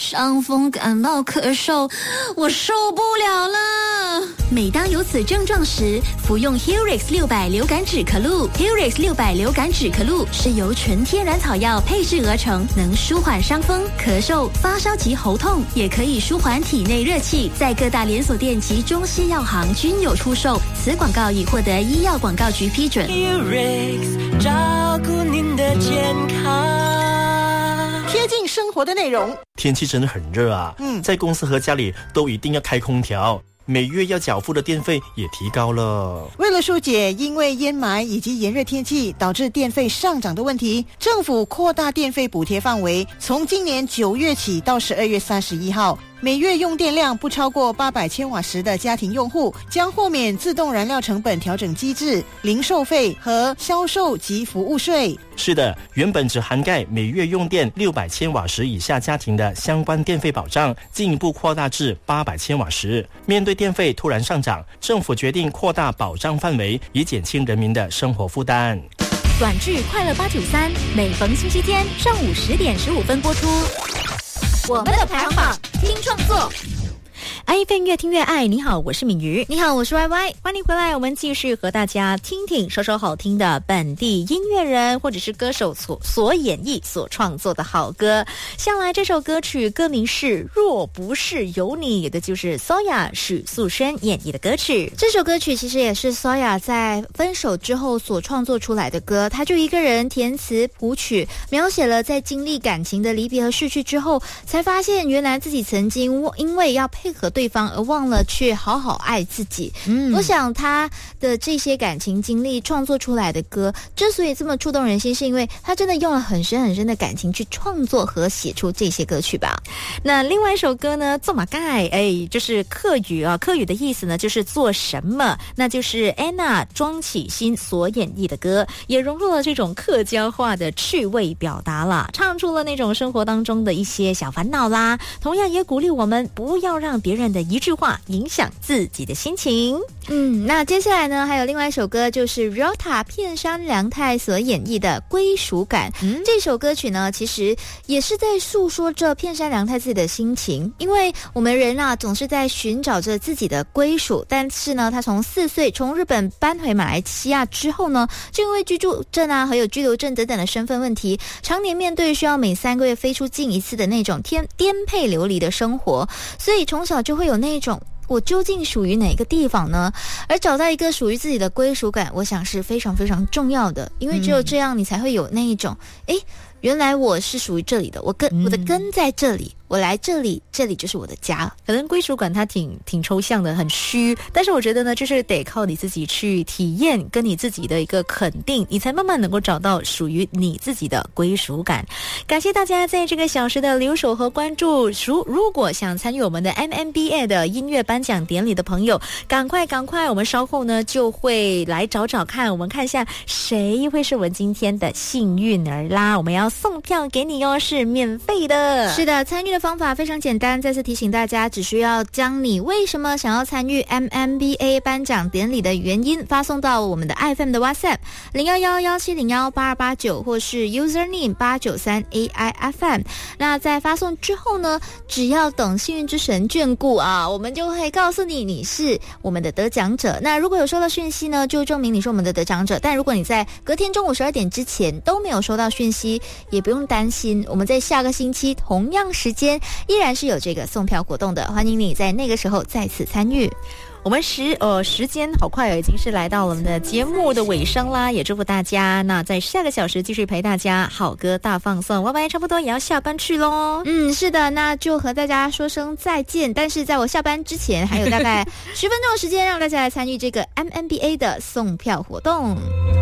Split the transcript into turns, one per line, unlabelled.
伤风感冒咳嗽，我受不了了。
每当有此症状时，服用 Helix 600流感止咳露。Helix 600流感止咳露是由纯天然草药配制而成，能舒缓伤风、咳嗽、发烧及喉痛，也可以舒缓体内热气。在各大连锁店及中西药行均有出售。此广告已获得医药广告局批准。
Helix 照顾您的健康，
贴近生活的内容。
天气真的很热啊，在公司和家里都一定要开空调。每月要缴付的电费也提高了。
为了疏解因为烟霾以及炎热天气导致电费上涨的问题，政府扩大电费补贴范围，从今年9月起到12月31号，每月用电量不超过800千瓦时的家庭用户将豁免自动燃料成本调整机制、零售费和销售及服务税。
是的，原本只涵盖每月用电600千瓦时以下家庭的相关电费保障，进一步扩大至800千瓦时。面对电费突然上涨，政府决定扩大保障范围，以减轻人民的生活负担。
短剧快乐893，每逢星期天上午10点15分播出。我们的排行榜，听创作。iPhone 越听越爱。你好，我是敏瑜。
你好，我是 YY。
欢迎回来，我们继续和大家听听首首好听的本地音乐人或者是歌手所演绎、所创作的好歌。向来这首歌曲歌名是《若不是有你》，也的就是 Soya 许素轩演绎的歌曲。
这首歌曲其实也是 Soya 在分手之后所创作出来的歌，他就一个人填词谱曲，描写了在经历感情的离别和逝去之后，才发现原来自己曾经因为要配合对方而忘了去好好爱自己。我想他的这些感情经历创作出来的歌之所以这么触动人心，是因为他真的用了很深很深的感情去创作和写出这些歌曲吧。
那另外一首歌呢，做马盖，就是客语啊，客语的意思呢就是做什么，那就是 Anna 庄启欣所演绎的歌，也融入了这种客家话的趣味表达啦，唱出了那种生活当中的一些小烦恼啦，同样也鼓励我们不要让别人的一句话影响自己的心情。
那接下来呢，还有另外一首歌，就是 Ryota 片山良太所演绎的归属感。这首歌曲呢，其实也是在诉说着片山良太自己的心情，因为我们人啊总是在寻找着自己的归属，但是呢，他从4岁从日本搬回马来西亚之后呢，就因为居住证啊还有居留证等等的身份问题，常年面对需要每3个月飞出境一次的那种颠沛流离的生活，所以从小就会有那种我究竟属于哪个地方呢？而找到一个属于自己的归属感，我想是非常非常重要的，因为只有这样你才会有那一种原来我是属于这里的，我的根在这里，我来这里，这里就是我的家。
可能归属感它挺抽象的，很虚，但是我觉得呢，就是得靠你自己去体验，跟你自己的一个肯定，你才慢慢能够找到属于你自己的归属感。感谢大家在这个小时的留守和关注。如果想参与我们的 MMBA 的音乐颁奖典礼的朋友，赶快，我们稍后呢就会来找看，我们看一下谁会是我们今天的幸运儿啦。我们要送票给你哦，是免费的。
是的，参与的方法非常简单，再次提醒大家，只需要将你为什么想要参与 MMBA 颁奖典礼的原因发送到我们的 iFM 的 WhatsApp 01117018289或是 username 893AIFM。 那在发送之后呢，只要等幸运之神眷顾啊，我们就会告诉你你是我们的得奖者。那如果有收到讯息呢，就证明你是我们的得奖者，但如果你在隔天中午12点之前都没有收到讯息，也不用担心，我们在下个星期同样时间依然是有这个送票活动的，欢迎你在那个时候再次参与。
我们时间好快已经是来到了我们的节目的尾声啦，也祝福大家那在下个小时继续陪大家好歌大放送。YY 差不多也要下班去咯。
是的，那就和大家说声再见，但是在我下班之前还有大概10分钟的时间让大家来参与这个 MMBA 的送票活动。